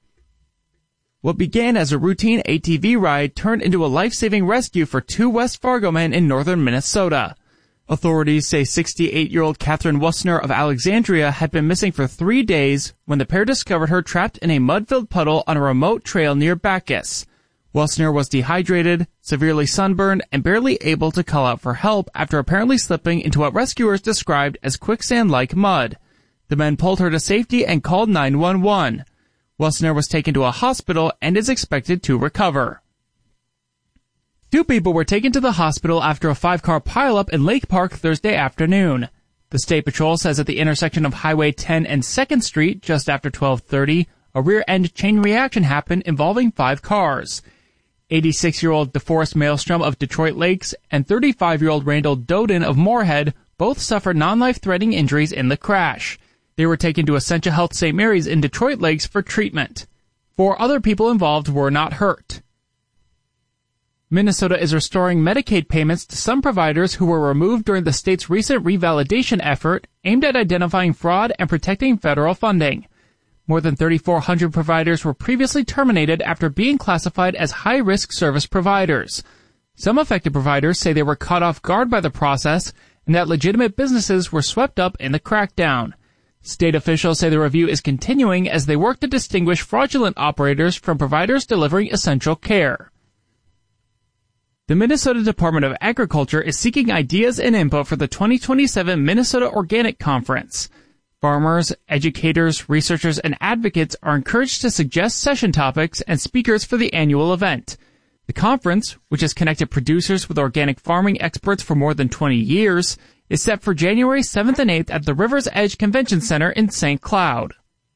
What began as a routine ATV ride turned into a life-saving rescue for 2 West Fargo men in northern Minnesota. Authorities say 68-year-old Catherine Wussner of Alexandria had been missing for 3 days when the pair discovered her trapped in a mud-filled puddle on a remote trail near Bacchus. Wussner was dehydrated, severely sunburned, and barely able to call out for help after apparently slipping into what rescuers described as quicksand-like mud. The men pulled her to safety and called 911. Wussner was taken to a hospital and is expected to recover. 2 people were taken to the hospital after a 5-car pileup in Lake Park Thursday afternoon. The State Patrol says at the intersection of Highway 10 and 2nd Street, just after 12:30, a rear-end chain reaction happened involving 5 cars. 86-year-old DeForest Maelstrom of Detroit Lakes and 35-year-old Randall Doden of Moorhead both suffered non-life-threatening injuries in the crash. They were taken to Essentia Health St. Mary's in Detroit Lakes for treatment. 4 other people involved were not hurt. Minnesota is restoring Medicaid payments to some providers who were removed during the state's recent revalidation effort aimed at identifying fraud and protecting federal funding. More than 3,400 providers were previously terminated after being classified as high-risk service providers. Some affected providers say they were caught off guard by the process and that legitimate businesses were swept up in the crackdown. State officials say the review is continuing as they work to distinguish fraudulent operators from providers delivering essential care. The Minnesota Department of Agriculture is seeking ideas and input for the 2027 Minnesota Organic Conference. Farmers, educators, researchers, and advocates are encouraged to suggest session topics and speakers for the annual event. The conference, which has connected producers with organic farming experts for more than 20 years, is set for January 7th and 8th at the River's Edge Convention Center in St. Cloud.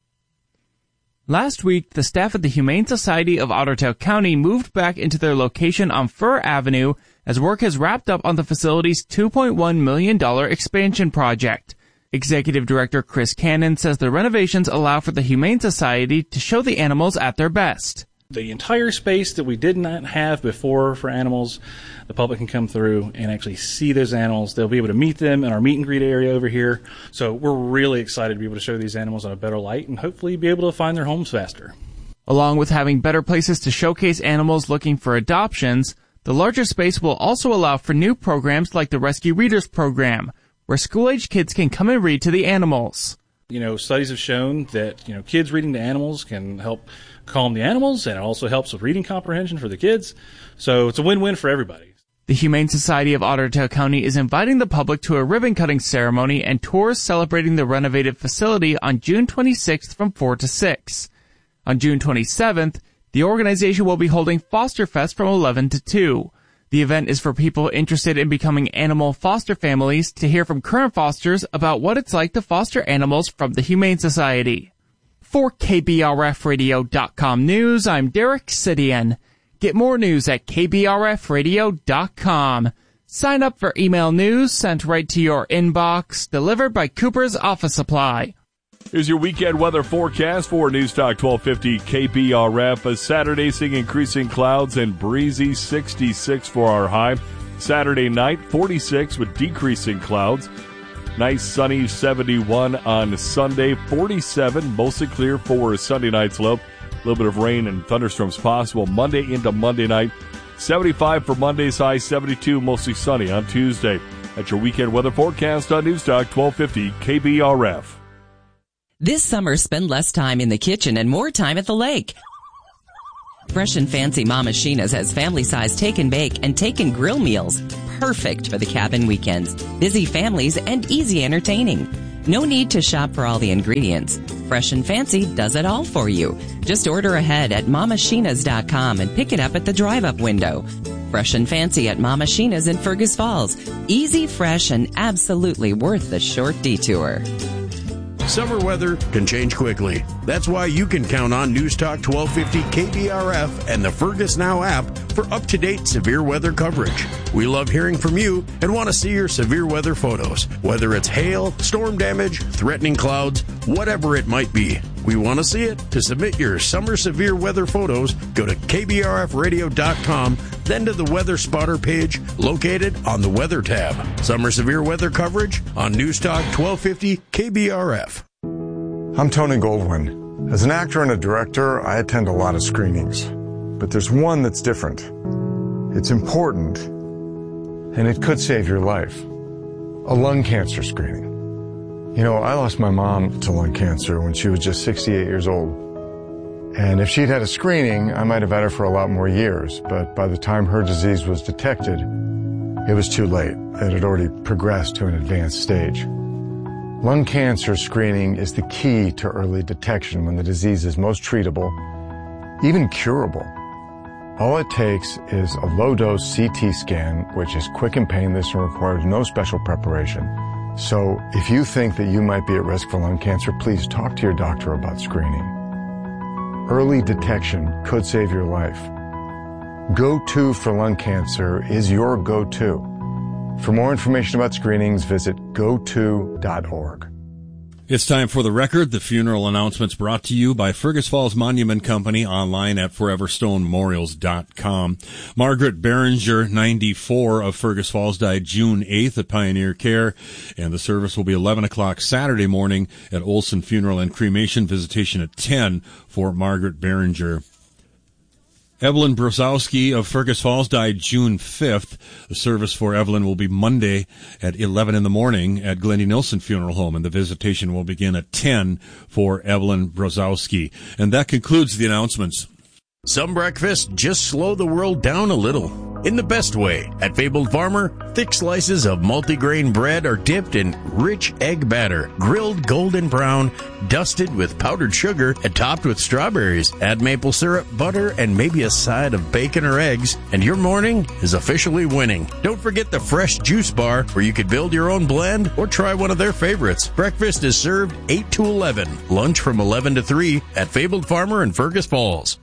Last week, the staff at the Humane Society of Otter Tail County moved back into their location on Fur Avenue as work has wrapped up on the facility's $2.1 million expansion project. Executive Director Chris Cannon says the renovations allow for the Humane Society to show the animals at their best. The entire space that we did not have before for animals, the public can come through and actually see those animals. They'll be able to meet them in our meet and greet area over here. So we're really excited to be able to show these animals in a better light and hopefully be able to find their homes faster. Along with having better places to showcase animals looking for adoptions, the larger space will also allow for new programs like the Rescue Readers Program, where school-age kids can come and read to the animals. Studies have shown that, kids reading to animals can help calm the animals, and it also helps with reading comprehension for the kids. So it's a win-win for everybody. The Humane Society of Otter Tail County is inviting the public to a ribbon-cutting ceremony and tours celebrating the renovated facility on June 26th from 4 to 6. On June 27th, the organization will be holding Foster Fest from 11 to 2. The event is for people interested in becoming animal foster families to hear from current fosters about what it's like to foster animals from the Humane Society. For KBRFradio.com News, I'm Derek Sidian. Get more news at KBRFradio.com. Sign up for email news sent right to your inbox, delivered by Cooper's Office Supply. Here's your weekend weather forecast for Newstalk 1250 KBRF. A Saturday seeing increasing clouds and breezy 66 for our high. Saturday night 46 with decreasing clouds. Nice sunny 71 on Sunday, 47 mostly clear for Sunday night's low. A little bit of rain and thunderstorms possible Monday into Monday night. 75 for Monday's high, 72 mostly sunny on Tuesday. That's your weekend weather forecast on Newstalk 1250 KBRF. This summer, spend less time in the kitchen and more time at the lake. Fresh and Fancy Mama Sheena's has family-size take and bake and take and grill meals. Perfect for the cabin weekends, busy families, and easy entertaining. No need to shop for all the ingredients. Fresh and Fancy does it all for you. Just order ahead at mamasheenas.com and pick it up at the drive-up window. Fresh and Fancy at Mama Sheena's in Fergus Falls. Easy, fresh, and absolutely worth the short detour. Summer weather can change quickly. That's why you can count on News Talk 1250 KBRF and the Fergus Now app for up-to-date severe weather coverage. We love hearing from you and want to see your severe weather photos, whether it's hail, storm damage, threatening clouds, whatever it might be. We want to see it. To submit your summer severe weather photos, go to kbrfradio.com, then to the Weather Spotter page located on the Weather tab. Summer severe weather coverage on News Talk 1250 KBRF. I'm Tony Goldwyn. As an actor and a director, I attend a lot of screenings. But there's one that's different. It's important, and it could save your life. A lung cancer screening. You know, I lost my mom to lung cancer when she was just 68 years old. And if she'd had a screening, I might have had her for a lot more years. But by the time her disease was detected, it was too late. It had already progressed to an advanced stage. Lung cancer screening is the key to early detection when the disease is most treatable, even curable. All it takes is a low-dose CT scan, which is quick and painless and requires no special preparation. So if you think that you might be at risk for lung cancer, please talk to your doctor about screening. Early detection could save your life. Go-To for lung cancer is your go-to. For more information about screenings, visit goto.org. It's time for The Record, the funeral announcements brought to you by Fergus Falls Monument Company, online at foreverstonememorials.com. Margaret Behringer, 94, of Fergus Falls, died June 8th at Pioneer Care, and the service will be 11 o'clock Saturday morning at Olson Funeral and Cremation, visitation at 10 for Margaret Behringer. Evelyn Brozowski of Fergus Falls died June 5th. The service for Evelyn will be Monday at 11 in the morning at Glendy Nilsson Funeral Home, and the visitation will begin at 10 for Evelyn Brozowski. And that concludes the announcements. Some breakfast just slow the world down a little. In the best way. At Fabled Farmer, thick slices of multigrain bread are dipped in rich egg batter, grilled golden brown, dusted with powdered sugar, and topped with strawberries. Add maple syrup, butter, and maybe a side of bacon or eggs, and your morning is officially winning. Don't forget the fresh juice bar, where you could build your own blend or try one of their favorites. Breakfast is served 8 to 11. Lunch from 11 to 3 at Fabled Farmer in Fergus Falls.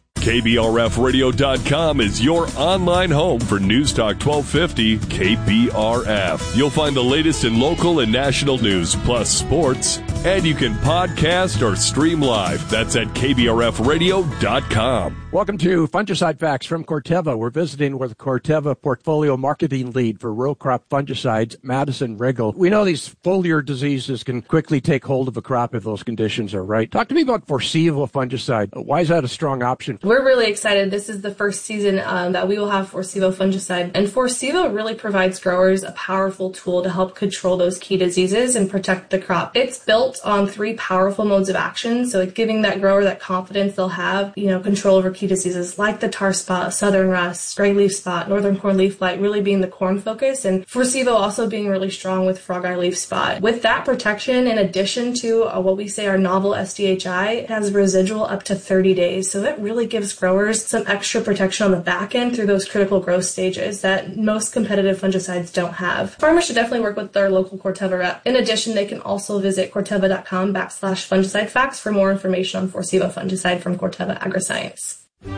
KBRFradio.com is your online home for News Talk 1250 KBRF. You'll find the latest in local and national news, plus sports, and you can podcast or stream live. That's at KBRFradio.com. Welcome to Fungicide Facts from Corteva. We're visiting with Corteva Portfolio Marketing Lead for Row Crop Fungicides, Madison Riggle. We know these foliar diseases can quickly take hold of a crop if those conditions are right. Talk to me about Forciva fungicide. Why is that a strong option? We're really excited. This is the first season that we will have Forciva fungicide. And Forciva really provides growers a powerful tool to help control those key diseases and protect the crop. It's built on 3 powerful modes of action, so it's giving that grower that confidence they'll have, control over key diseases like the tar spot, southern rust, gray leaf spot, northern corn leaf blight, really being the corn focus, and Forciva also being really strong with frog eye leaf spot. With that protection, in addition to what we say our novel SDHI, it has residual up to 30 days, so it really gives growers some extra protection on the back end through those critical growth stages that most competitive fungicides don't have. Farmers should definitely work with their local Corteva rep. In addition, they can also visit corteva.com/fungicide facts for more information on Forciva fungicide from Corteva Agriscience.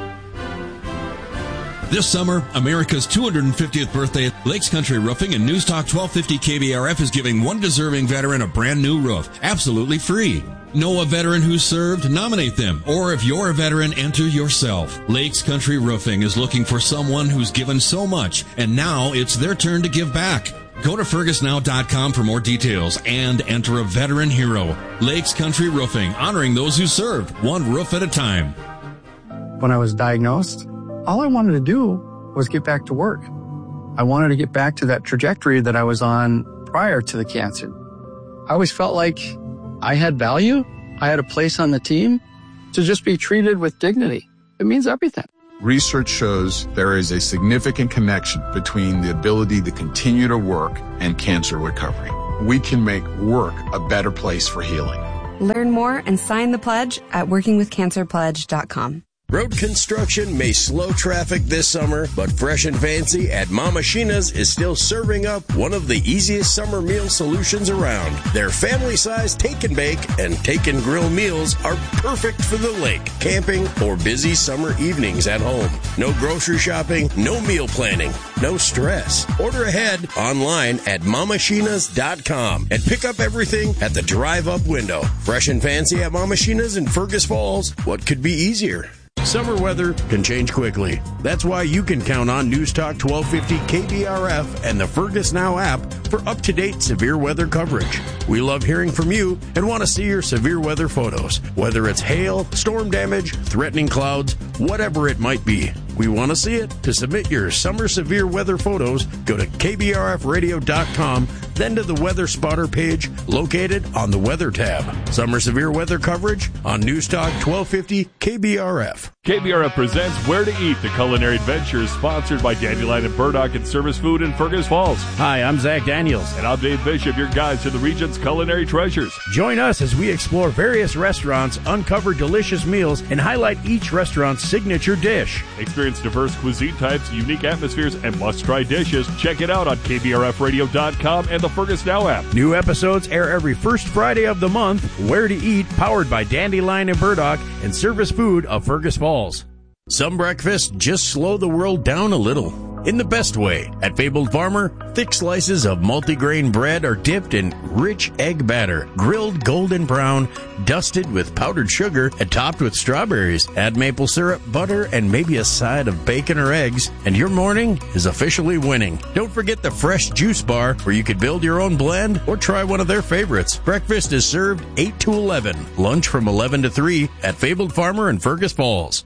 This summer, America's 250th birthday, Lakes Country Roofing and News Talk 1250 KBRF is giving one deserving veteran a brand new roof, absolutely free. Know a veteran who served? Nominate them. Or if you're a veteran, enter yourself. Lakes Country Roofing is looking for someone who's given so much, and now it's their turn to give back. Go to fergusnow.com for more details and enter a veteran hero. Lakes Country Roofing, honoring those who served, one roof at a time. When I was diagnosed, all I wanted to do was get back to work. I wanted to get back to that trajectory that I was on prior to the cancer. I always felt like I had value, I had a place on the team, to just be treated with dignity. It means everything. Research shows there is a significant connection between the ability to continue to work and cancer recovery. We can make work a better place for healing. Learn more and sign the pledge at workingwithcancerpledge.com. Road construction may slow traffic this summer, but Fresh and Fancy at Mama Shena's is still serving up one of the easiest summer meal solutions around. Their family-sized take and bake and take and grill meals are perfect for the lake, camping, or busy summer evenings at home. No grocery shopping, no meal planning, no stress. Order ahead online at mamashenas.com and pick up everything at the drive-up window. Fresh and Fancy at Mama Shena's in Fergus Falls. What could be easier? Summer weather can change quickly. That's why you can count on News Talk 1250 KBRF and the Fergus Now app for up-to-date severe weather coverage. We love hearing from you and want to see your severe weather photos, whether it's hail, storm damage, threatening clouds, whatever it might be. We want to see it. To submit your summer severe weather photos, go to kbrfradio.com, then to the Weather Spotter page located on the Weather tab. Summer severe weather coverage on News Talk 1250 KBRF. KBRF presents Where to Eat, the culinary adventure, sponsored by Dandelion and Burdock and Service Food in Fergus Falls. Hi, I'm Zach Daniels. And I'm Dave Bishop, your guides to the region's culinary treasures. Join us as we explore various restaurants, uncover delicious meals, and highlight each restaurant's signature dish. Experience diverse cuisine types, unique atmospheres, and must-try dishes. Check it out on kbrfradio.com and the Fergus Now app. New episodes air every first Friday of the month. Where to Eat, powered by Dandelion and Burdock and Service Food of Fergus Falls. Some breakfasts just slow the world down a little. In the best way. At Fabled Farmer, thick slices of multigrain bread are dipped in rich egg batter, grilled golden brown, dusted with powdered sugar, and topped with strawberries. Add maple syrup, butter, and maybe a side of bacon or eggs, and your morning is officially winning. Don't forget the fresh juice bar, where you could build your own blend or try one of their favorites. Breakfast is served 8 to 11. Lunch from 11 to 3 at Fabled Farmer in Fergus Falls.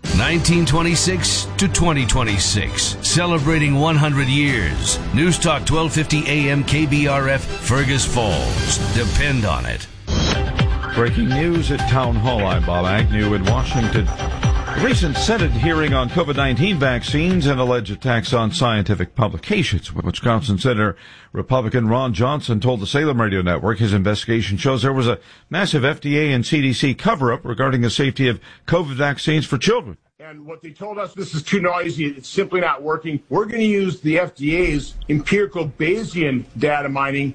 1926 to 2026. Celebrating 100 years. News Talk 1250 AM KBRF, Fergus Falls. Depend on it. Breaking news at Town Hall. I'm Bob Agnew in Washington. A recent Senate hearing on COVID-19 vaccines and alleged attacks on scientific publications. Wisconsin Senator Republican Ron Johnson told the Salem Radio Network his investigation shows there was a massive FDA and CDC cover-up regarding the safety of COVID vaccines for children. And what they told us, this is too noisy, it's simply not working. We're going to use the FDA's empirical Bayesian data mining.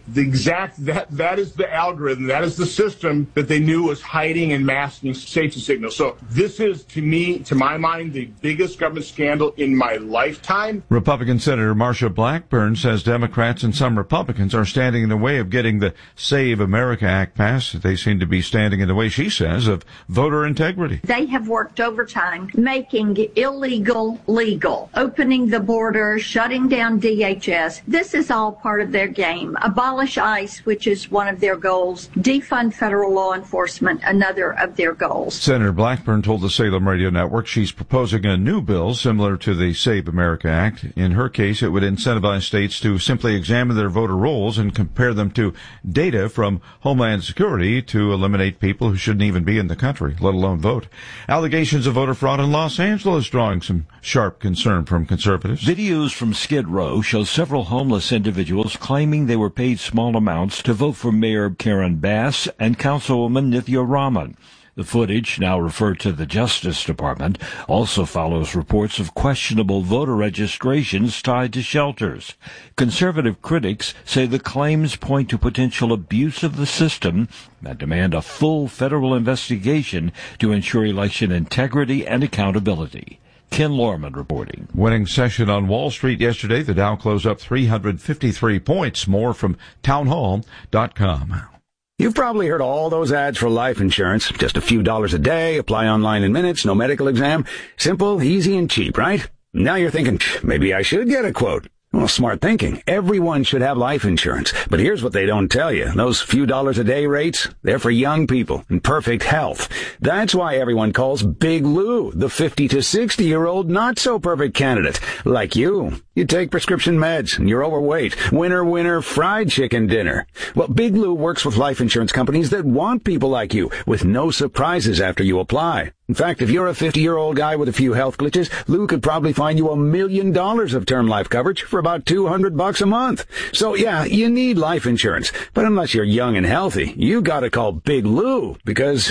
That is the algorithm, that is the system that they knew was hiding and masking safety signals. So this is, to my mind, the biggest government scandal in my lifetime. Republican Senator Marsha Blackburn says Democrats and some Republicans are standing in the way of getting the Save America Act passed. They seem to be standing in the way, she says, of voter integrity. They have worked overtime, making illegal legal, opening the border, shutting down DHS. This is all part of their game. Abolish ICE, which is one of their goals. Defund federal law enforcement, another of their goals. Senator Blackburn told the Salem Radio Network she's proposing a new bill similar to the Save America Act. In her case, it would incentivize states to simply examine their voter rolls and compare them to data from Homeland Security to eliminate people who shouldn't even be in the country, let alone vote. Allegations of voter fraud in Los Angeles drawing some sharp concern from conservatives. Videos from Skid Row show several homeless individuals claiming they were paid small amounts to vote for Mayor Karen Bass and Councilwoman Nithya Raman. The footage, now referred to the Justice Department, also follows reports of questionable voter registrations tied to shelters. Conservative critics say the claims point to potential abuse of the system and demand a full federal investigation to ensure election integrity and accountability. Ken Lorman reporting. Winning session on Wall Street yesterday, the Dow closed up 353 points. More from townhall.com. You've probably heard all those ads for life insurance. Just a few dollars a day, apply online in minutes, no medical exam. Simple, easy, and cheap, right? Now you're thinking, maybe I should get a quote. Well, smart thinking. Everyone should have life insurance. But here's what they don't tell you. Those few dollars a day rates, they're for young people in perfect health. That's why everyone calls Big Lou the 50 to 60-year-old not-so-perfect candidate. Like you. You take prescription meds, and you're overweight. Winner, fried chicken dinner. Well, Big Lou works with life insurance companies that want people like you, with no surprises after you apply. In fact, if you're a 50-year-old guy with a few health glitches, Lou could probably find you $1 million of term life coverage for about $200 a month. So yeah, you need life insurance. But unless you're young and healthy, you gotta call Big Lou, because